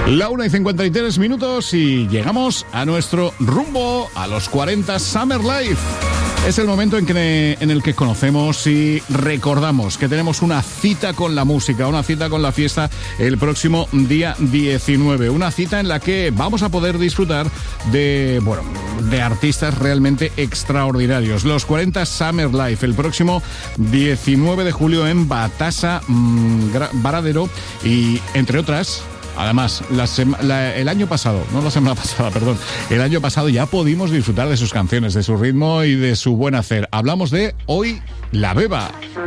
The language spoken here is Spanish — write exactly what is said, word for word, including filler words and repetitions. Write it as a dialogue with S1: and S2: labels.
S1: La una y cincuenta y tres minutos y llegamos a nuestro rumbo a los cuarenta Summer Life. Es el momento en, que, en el que conocemos y recordamos que tenemos una cita con la música, una cita con la fiesta el próximo día diecinueve. Una cita en la que vamos a poder disfrutar de, bueno, de artistas realmente extraordinarios. Los cuarenta Summer Life, el próximo diecinueve de julio en Batasa, mmm, Varadero y entre otras... Además, la sema, la, el año pasado, no la semana pasada, perdón, el año pasado ya pudimos disfrutar de sus canciones, de su ritmo y de su buen hacer. Hablamos de Hoy La Beba.